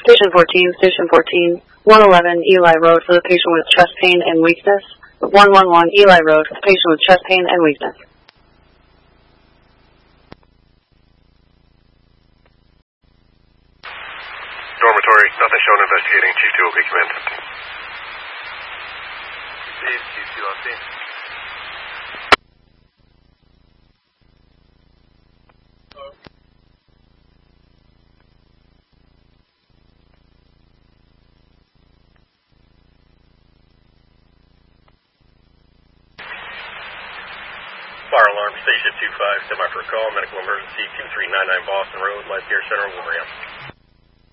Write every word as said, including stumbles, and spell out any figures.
Station fourteen, Station fourteen, one eleven Eli Road for the patient with chest pain and weakness. one one one Eli Road for the patient with chest pain and weakness. Dormitory, nothing shown investigating. Chief two will be command. Chief, Chief two on scene. Fire alarm, Station two five, semi for a call, medical emergency two three nine nine Boston Road, Life Care Center, Wolverhampton.